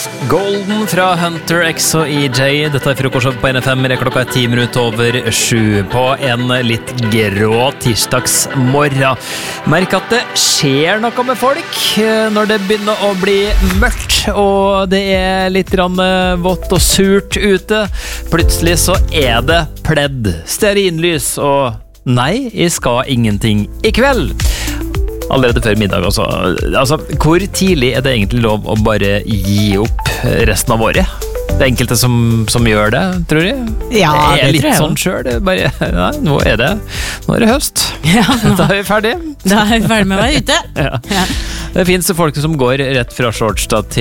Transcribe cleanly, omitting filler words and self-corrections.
Golden fra Hunter X og EJ. Dette frokost på NFM. Klokka 7:10 på en litt grå tirsdagsmorgen. Merk at det skjer noe med folk når det begynner å bli mørkt, og det er litt vått og surt ute. Plutselig så er det pledd, stearinlys og nei, jeg skal ingenting i kveld. Allerede før middag, altså. Hvor tidlig er det egentlig lov å bare gi opp resten av året? Det er enkelte som gjør det, tror jeg. Ja, det er litt sånn selv. Bare, nei, nå er det høst. Ja, Da er vi ferdig. Da er vi ferdig med å være ute. Ja. Det finnes folk som går rett fra shorts til